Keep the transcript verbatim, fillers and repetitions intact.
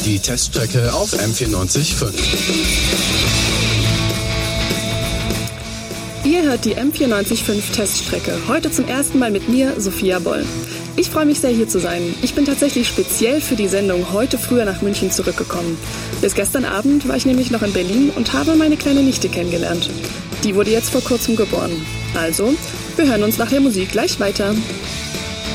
Die Teststrecke auf M vierundneunzig Komma fünf. Ihr hört die M vierundneunzig Komma fünf Teststrecke. Heute zum ersten Mal mit mir, Sophia Boll. Ich freue mich sehr, hier zu sein. Ich bin tatsächlich speziell für die Sendung heute früher nach München zurückgekommen. Bis gestern Abend war ich nämlich noch in Berlin und habe meine kleine Nichte kennengelernt. Die wurde jetzt vor kurzem geboren. Also, wir hören uns nach der Musik gleich weiter.